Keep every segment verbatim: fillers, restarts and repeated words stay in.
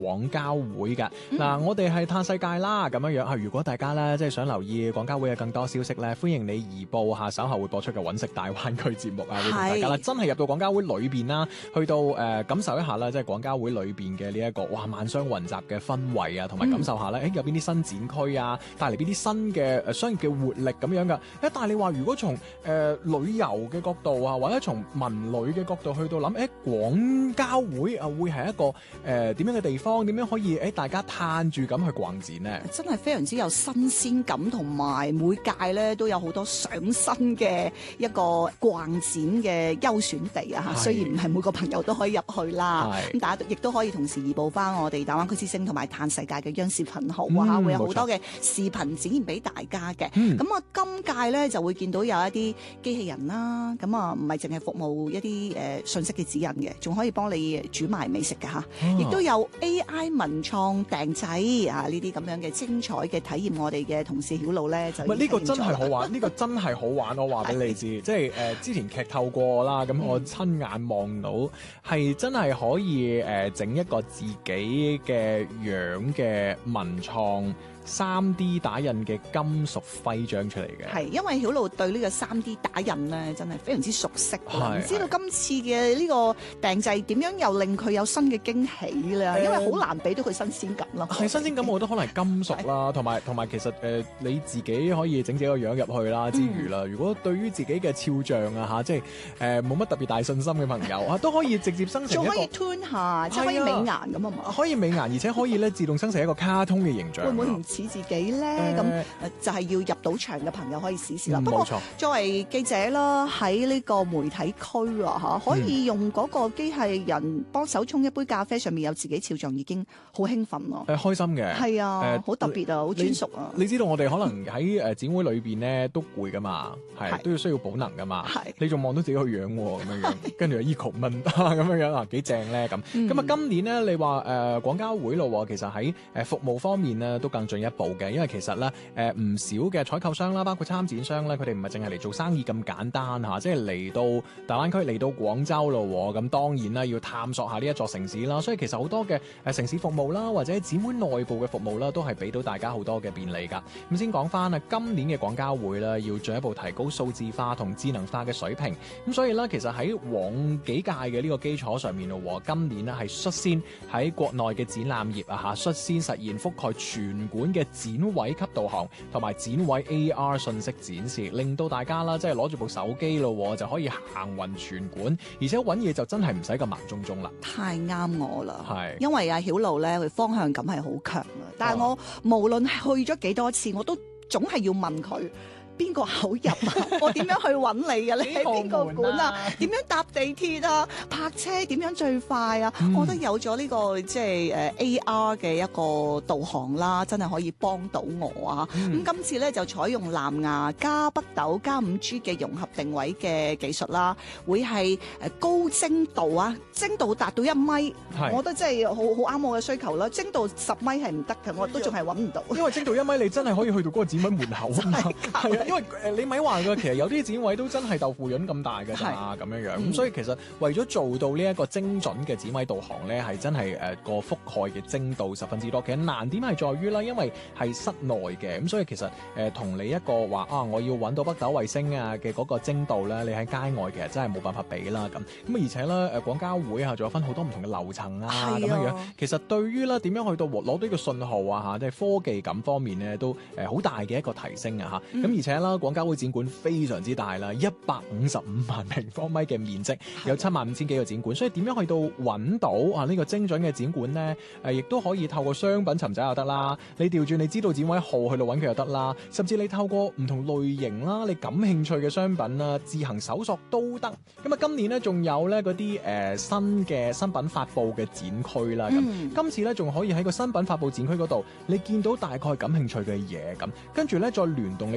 廣交會㗎。嗱、 嗯啊，我哋係嘆世界啦咁樣樣啊。如果大家咧即係想留意廣交會嘅更多消息咧，歡迎你移步下稍後會播出嘅揾食大灣區節目啊，會同大家啦真係入到廣交會裏邊啦，去到誒、呃、感受一下啦，即係廣交會裏邊嘅呢一個哇萬商雲集嘅氛圍啊，同埋感受下咧，誒、嗯、有邊啲新展區啊，帶嚟邊啲新嘅誒商業嘅活力咁樣㗎。誒，但係你話如果從誒、呃、旅遊嘅角度啊，或者從文旅嘅角度去到諗，誒廣交會啊會係一個誒點、呃、樣嘅地方？點樣可以誒大家嘆住咁去逛展呢？ 真係非常之有新鮮感，同埋每屆咧都有好多上新嘅一個逛展嘅優選地啊！嚇，雖然唔係每個朋友都可以入去啦，咁大家亦都可以同時移步翻我哋大灣區之星同埋嘆世界嘅央視頻號啊，嗯、會有好多嘅視頻展現俾大家嘅。咁啊、嗯，今屆咧就會見到有一啲機器人啦，咁啊唔係淨係服務一啲誒、呃、信息嘅指引嘅，仲可以幫你煮埋美食嘅嚇，亦、啊、都有 A I 文創訂製啊呢啲咁樣嘅精彩嘅體驗，我哋嘅同事曉露咧就唔係呢個真係好玩，呢個真係好玩，我話俾你知，即係誒、呃、之前劇透過啦，咁我親眼望到係、嗯、真係可以誒整、呃、一個自己嘅樣嘅文創三 D 打印嘅金屬徽章出嚟嘅。係因為曉露對呢個三 D 打印咧真係非常之熟悉，唔知道今次嘅呢個訂製點樣又令佢有新嘅驚喜啦，因為好難俾到佢新鮮感咯。係新鮮感，我覺得可能係金屬啦，同埋同埋其實誒、呃、你自己可以整自己個樣入去啦，之餘啦，嗯、如果對於自己嘅肖像啊嚇，即係誒冇乜特別大信心嘅朋友啊，都可以直接生成一個，仲可以 tune 下，即係可以美顏咁啊嘛，可以美顏，而且可以咧自動生成一個卡通嘅形象。會唔會唔似自己咧？咁、呃、就係要入到場嘅朋友可以試試啦。嗯、不過作為記者啦，喺呢個媒體區啊嚇，可以用嗰個機械人幫手沖一杯咖啡，上面有自己肖像，已經好興奮咯。誒開心嘅，係啊，好、呃、特別啊，好專屬啊。你知道我哋可能喺誒展會裏邊咧都攰噶嘛，係都要需要補能噶嘛。係你仲望到自己個樣喎，咁樣樣，跟住又 eco 問咁樣樣啊，幾正咧咁。咁啊，今年咧你話誒廣交會咯，其實喺誒服務方面咧都更進一步嘅，因為其實咧誒唔少嘅採購商啦，包括參展商咧，佢哋唔係淨係嚟做生意咁簡單嚇，即係嚟到大灣區嚟到廣州咯，咁當然啦要探索下呢一座城市啦，所以其實好多嘅誒城市服務啦，或者展會內部嘅服務啦，都係俾到大家好多嘅便利㗎。咁先講翻啊，今年嘅廣交會啦，要進一步提高數字化同智能化嘅水平，咁所以咧，其實喺往幾屆嘅呢個基礎上面咯，今年咧係率先喺國內嘅展覽業啊嚇，率先實現覆蓋全館嘅展位級導航同埋展位 A R 信息展示，令到大家啦，即係攞住部手機咯，就可以行勻全館，而且揾嘢就真係唔使咁盲中中啦。太啱我啦，係因為阿曉露咧，佢方向感係好強啊，但係我無論去咗幾多次，我都總係要問佢。邊個口入啊？我點樣去揾你啊？你喺邊個館啊？點樣搭地鐵啊？泊車點樣最快啊？嗯、我覺得有咗呢、這個即係誒 A R 嘅一個導航啦，真係可以幫到我啊！咁、嗯、今次咧就採用藍牙加北斗加五 G 嘅融合定位嘅技術啦，會係誒高精度啊，精度達到一米，我覺得真係好好啱我嘅需求啦。精度十米係唔得嘅，我都仲係揾唔到。因為精度一米，你真係可以去到嗰個展位門口啊嘛。係啊。因為誒你咪話㗎，其實有啲展位都真係豆腐潤咁大㗎咋，咁樣樣咁，嗯、所以其實為咗做到呢一個精準嘅展位導航咧，係真係誒個覆蓋嘅精度十分之多。其實難點係在於啦，因為係室內嘅，咁所以其實誒同、呃、你一個話啊，我要揾到北斗衛星啊嘅嗰個精度咧，你喺街外其實真係冇辦法比啦咁。咁而且咧誒廣交會啊，仲有分好多唔同嘅樓層啊咁樣樣。其實對於咧點樣去到攞到呢個信號啊嚇，即係科技感方面咧都誒好、呃、大嘅一個提升啊嚇。咁、嗯、而且啦，廣交會展館非常之大啦，一百五十五萬平方米嘅面積，有七萬五千幾個展館，所以點樣去到揾到啊呢個精準嘅展館呢？誒、啊，亦都可以透過商品尋找又得啦，你調轉你知道展位號去到揾佢又得啦，甚至你透過唔同類型啦，你感興趣嘅商品啦，自行搜索都得。咁啊，今年呢，仲有咧嗰啲誒新嘅新品發佈嘅展區啦，咁、嗯、今次咧仲可以喺個新品發佈展區嗰度，你見到大概感興趣嘅嘢咁，跟住咧再聯動你手機嗰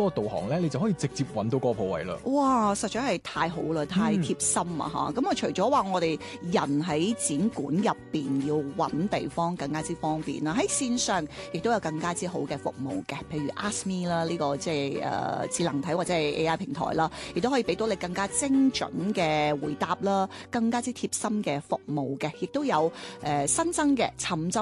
嗰個導航咧，你就可以直接揾到嗰個鋪位啦。 哇！實在係太好啦，太貼心啊嚇！咁、嗯、啊，除咗話我哋人喺展館入邊要揾地方更加之方便啦，喺線上亦都有更加之好嘅服務嘅，譬如 Ask Me 啦，呢個即係誒智能體或者係 A I 平台啦，亦都可以俾到你更加精準嘅回答啦，更加之貼心嘅服務嘅，亦都有誒、呃、新增嘅尋找